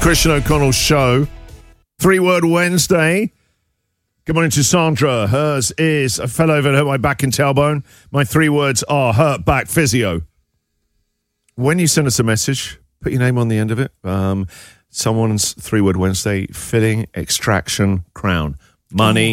Christian O'Connell Show. 3-word Wednesday. Good morning to Sandra. Hers is I fell over and hurt my back and tailbone. My 3 words are hurt back physio. When you send us a message, put your name on the end of it. Someone's 3-word Wednesday, filling, extraction, crown. Money.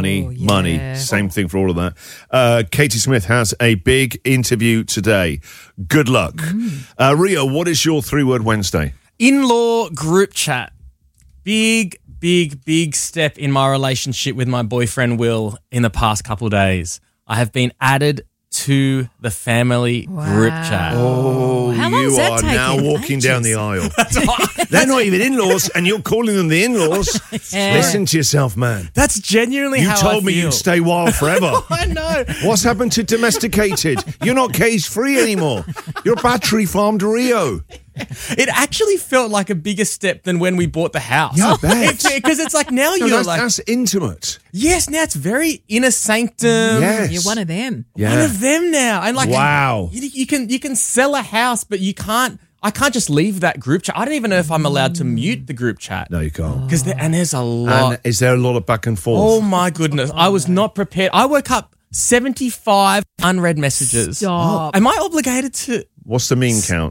Same thing for all of that. Katie Smith has a big interview today. Good luck. Rio, what is your 3-word Wednesday? In-law group chat. Big step in my relationship with my boyfriend Will in the past couple of days. I have been added to the family group chat. Oh, How long you has that are taken? now walking Ages. down the aisle. They're not even in-laws, and you're calling them the in-laws. Listen to yourself, man. That's genuinely You how told I me feel. you'd stay wild forever. I know. What's happened to domesticated? You're not cage-free anymore. You're battery farmed Rio. It actually felt like a bigger step than when we bought the house. Yeah, I bet. Because it's like now you're like, that's intimate. yes, now it's very inner sanctum. Yes. You're one of them. Yeah. One of them now. And like, Wow. you can sell a house, but you can't. I can't just leave that group chat. I don't even know if I'm allowed to mute the group chat. No, you can't. Because there's a lot. And is there a lot of back and forth? Oh my goodness. I was not prepared. I woke up 75 unread messages. Stop. Am I obligated to? What's the meme count?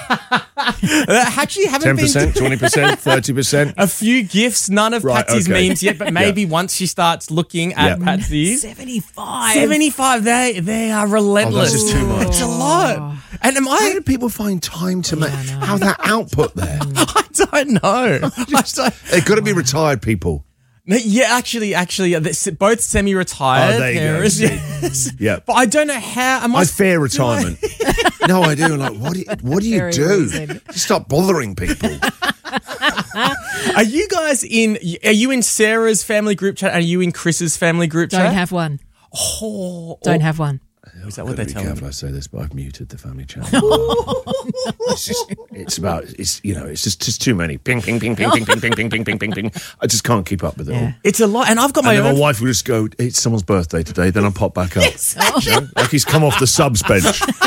Actually, haven't 10%, been 20%, 30%? a few gifts, none of Right, Patsy's okay. memes yet, but maybe once she starts looking at Yeah. Patsy's. 75. 75, they are relentless. just too much. It's a lot. And am How I? do people find time to have that output there? I don't know. They've got to be retired people. No, yeah, actually, they're both semi-retired Oh, there you go. parents. Yes. Yeah. But I don't know how. I fear retirement. No, I do. Like, what do you Very do? reasoned. Just stop bothering people. Are you guys are you in Sarah's family group chat? Are you in Chris's family group chat? Don't have one. Oh, Don't have one. is that what they Be tell me? careful I say this, but I've muted the family channel. it's just too many. Ping, ping, ping, ping, ping, ping, ping, ping, ping, ping, ping, ping. I just can't keep up with it all. Yeah. It's a lot, and I've got my And then own. my wife will just go, it's someone's birthday today, then I'll pop back up. You know? Like he's come off the subs bench.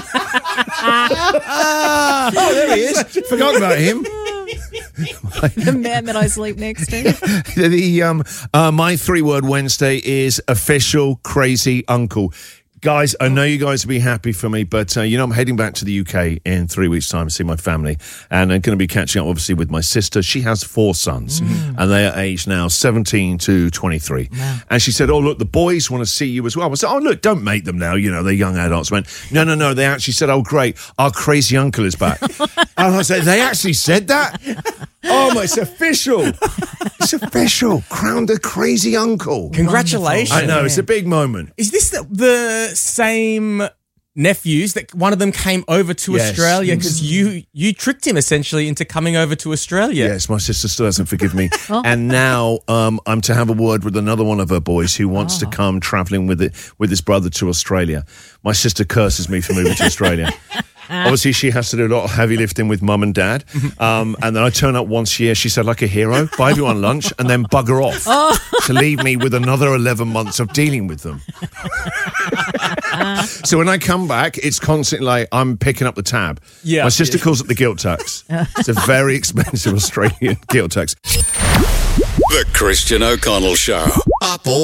Oh, there he is. Forgot about him. The man that I sleep next to. My 3-word Wednesday is official crazy uncle. Guys, I know you guys will be happy for me, but I'm heading back to the UK in 3 weeks' time to see my family, and I'm going to be catching up, obviously, with my sister. She has 4 sons, and they are aged now 17 to 23. Wow. And she said, "Oh, look, the boys want to see you as well." I said, "Oh, look, don't make them now. They're young adults." I went, No. They actually said, "Oh, great, our crazy uncle is back." And I said, "They actually said that? Oh, my, it's official. It's official. Crowned a crazy uncle." Congratulations! I know, it's a big moment. Is this the same nephews that one of them came over to Yes. Australia because you tricked him essentially into coming over to Australia? Yes, my sister still hasn't forgiven me. And now I'm to have a word with another one of her boys who wants to come travelling with his brother to Australia. My sister curses me for moving to Australia. Obviously, she has to do a lot of heavy lifting with mum and dad. And then I turn up once a year, she said, like a hero, buy everyone lunch and then bugger off to leave me with another 11 months of dealing with them. So when I come back, it's constantly like I'm picking up the tab. Yeah. My sister calls it the guilt tax. It's a very expensive Australian guilt tax. The Christian O'Connell Show. Up all